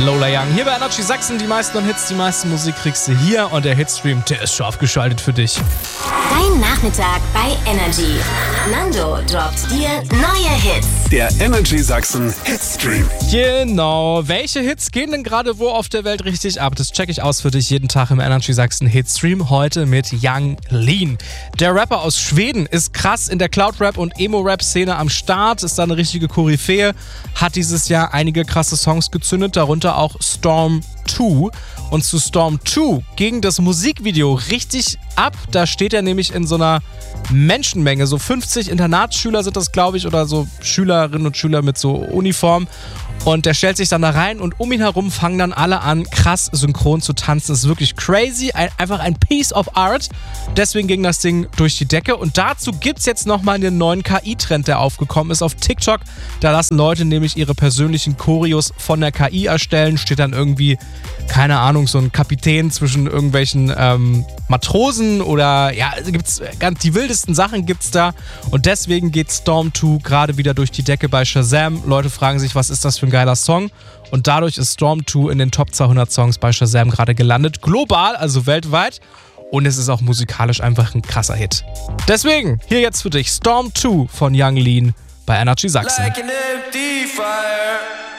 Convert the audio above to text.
Lola Young. Hier bei Energy Sachsen, die meisten Hits, die meiste Musik kriegst du hier und der Hitstream, der ist scharf geschaltet für dich. Dein Nachmittag bei Energy. Nando droppt dir neue Hits. Der Energy Sachsen Hitstream. Genau. Welche Hits gehen denn gerade wo auf der Welt richtig ab? Das check ich aus für dich jeden Tag im Energy Sachsen Hitstream. Heute mit Yung Lean. Der Rapper aus Schweden ist krass in der Cloud-Rap- und Emo-Rap-Szene am Start, ist da eine richtige Koryphäe, hat dieses Jahr einige krasse Songs gezündet, darunter auch Storm 2. Und zu Storm 2 ging das Musikvideo richtig ab. Da steht er nämlich in so einer Menschenmenge. So 50 Internatsschüler sind das, glaube ich, oder so Schülerinnen und Schüler mit so Uniform. Und der stellt sich dann da rein und um ihn herum fangen dann alle an, krass synchron zu tanzen. Das ist wirklich crazy, einfach ein Piece of Art. Deswegen ging das Ding durch die Decke. Und dazu gibt's jetzt nochmal einen neuen KI-Trend, der aufgekommen ist auf TikTok. Da lassen Leute nämlich ihre persönlichen Choreos von der KI erstellen. Steht dann irgendwie, keine Ahnung, so ein Kapitän zwischen irgendwelchen Matrosen oder ja, gibt's ganz die wildesten Sachen gibt's da. Und deswegen geht Storm 2 gerade wieder durch die Decke bei Shazam. Leute fragen sich, was ist das für ein geiler Song? Und dadurch ist Storm 2 in den Top 200 Songs bei Shazam gerade gelandet. Global, also weltweit. Und es ist auch musikalisch einfach ein krasser Hit. Deswegen, hier jetzt für dich Storm 2 von Yung Lean bei Energy Sachsen. Like an empty fire.